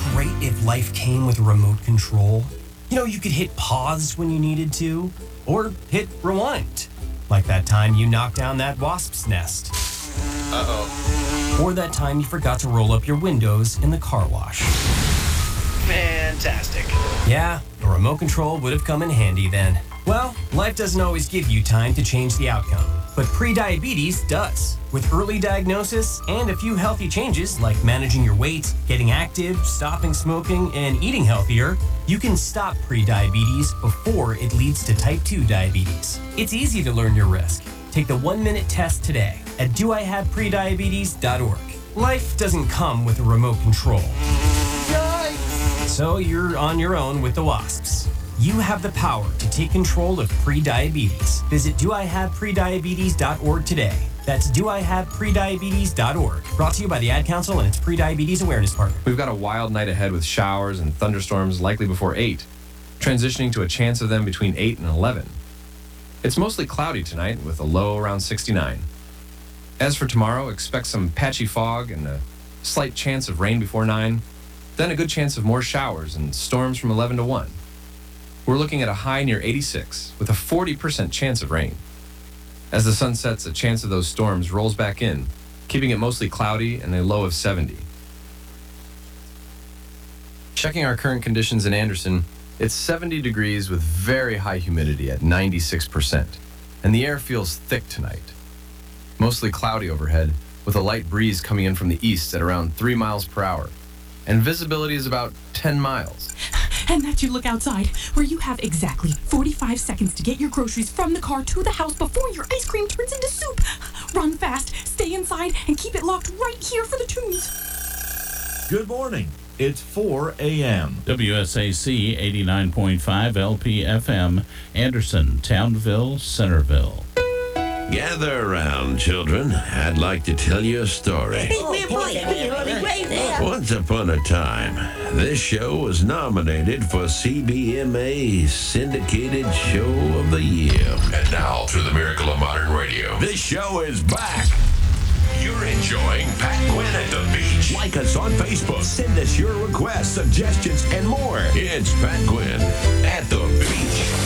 great if life came with a remote control? You know, you could hit pause when you needed to, or hit rewind. Like that time you knocked down that wasp's nest. Uh-oh. Or that time you forgot to roll up your windows in the car wash. Fantastic. Yeah, a remote control would have come in handy then. Well, life doesn't always give you time to change the outcome, but prediabetes does. With early diagnosis and a few healthy changes like managing your weight, getting active, stopping smoking, and eating healthier, you can stop prediabetes before it leads to type 2 diabetes. It's easy to learn your risk. Take the 1-minute test today at doihaveprediabetes.org. Life doesn't come with a remote control. So you're on your own with the wasps. You have the power to take control of prediabetes. Visit doihaveprediabetes.org today. That's doihaveprediabetes.org. Brought to you by the Ad Council and its Prediabetes Awareness Partner. We've got a wild night ahead with showers and thunderstorms likely before 8, transitioning to a chance of them between 8 and 11. It's mostly cloudy tonight with a low around 69. As for tomorrow, expect some patchy fog and a slight chance of rain before 9, then a good chance of more showers and storms from 11 to 1. We're looking at a high near 86 with a 40% chance of rain. As the sun sets, a chance of those storms rolls back in, keeping it mostly cloudy and a low of 70. Checking our current conditions in Anderson, it's 70 degrees with very high humidity at 96%, and the air feels thick tonight. Mostly cloudy overhead, with a light breeze coming in from the east at around 3 miles per hour, and visibility is about 10 miles. And that you look outside, where you have exactly 45 seconds to get your groceries from the car to the house before your ice cream turns into soup. Run fast, stay inside, and keep it locked right here for the tunes. Good morning. It's 4 a.m. WSAC 89.5 LPFM, Anderson, Townville, Centerville. Gather around, children. I'd like to tell you a story. Once upon a time, this show was nominated for CBMA's Syndicated Show of the Year. And now, through the miracle of modern radio, This show is back. you're enjoying Pat Quinn at the beach. Like us on Facebook. Send us your requests, suggestions, and more. It's Pat Quinn at the beach.